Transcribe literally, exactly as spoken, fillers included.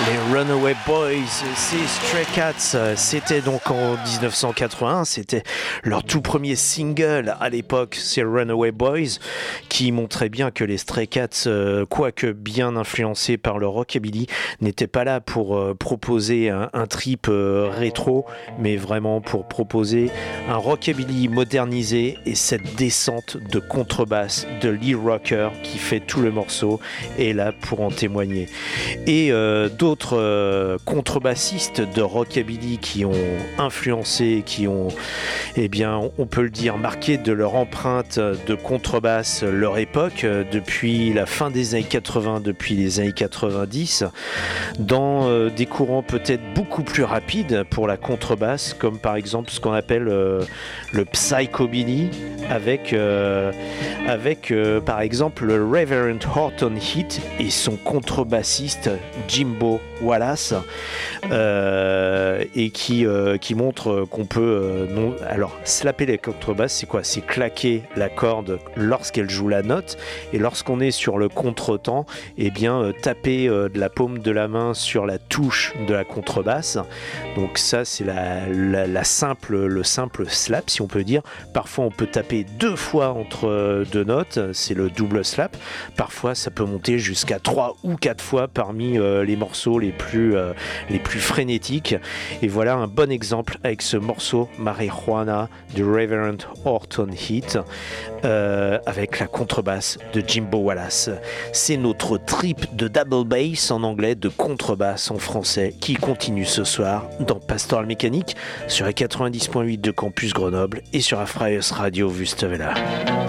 Les Runaway Boys, ces Stray Cats, c'était donc en dix-neuf cent quatre-vingt-un, c'était leur tout premier single à l'époque, c'est Runaway Boys, qui montrait bien que les Stray Cats, quoique bien influencés par le rockabilly, n'étaient pas là pour proposer un, un trip rétro, mais vraiment pour proposer un rockabilly modernisé et cette descente de contrebasse de Lee Rocker qui fait tout le morceau est là pour en témoigner. Et euh, d'autres euh, contrebassistes de rockabilly qui ont influencé, qui ont, eh bien, on peut le dire, marqué de leur empreinte de contrebasse leur époque, euh, depuis la fin des années quatre-vingts, depuis les années quatre-vingt-dix, dans euh, des courants peut-être beaucoup plus rapides pour la contrebasse, comme par exemple ce qu'on appelle euh, le psychobilly, avec, euh, avec euh, par exemple le Reverend Horton Heat et son contrebassiste Jimbo Wallace, euh, et qui, euh, qui montre qu'on peut euh, non, alors slapper les contrebasses, c'est quoi? C'est claquer la corde lorsqu'elle joue la note, et lorsqu'on est sur le contretemps, et eh bien euh, taper euh, de la paume de la main sur la touche de la contrebasse. Donc ça c'est la, la, la simple, le simple slap, si on peut dire. Parfois on peut taper deux fois entre deux notes, c'est le double slap. Parfois ça peut monter jusqu'à trois ou quatre fois parmi euh, les morceaux les plus, euh, les plus frénétiques. Et voilà un bon exemple avec ce morceau Marijuana de Reverend Horton Heat, euh, avec la contrebasse de Jimbo Wallace. C'est notre trip de double bass en anglais, de contrebasse en français, qui continue ce soir dans Pastoral Mécanique sur les quatre-vingt-dix point huit de Campus Grenoble et sur Afraïus Radio Wüstewelle.